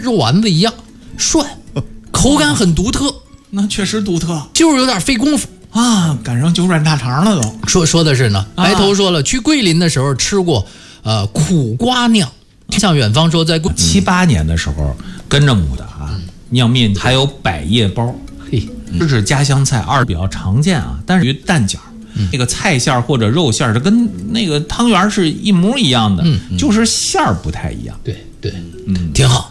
肉丸子一样涮，口感很独特。 那确实独特， 就是有点费功夫啊，赶上九转大肠了都。 说的是呢，白头说了，去桂林的时候吃过苦瓜酿。向远方说，在 7、8年的时候跟着母的啊酿面，还有百叶包， 嘿， 这是家乡菜，比较常见啊。但是蛋饺，那个菜馅或者肉馅，这跟那个汤圆是一模一样的，就是馅儿不太一样。 对，挺好。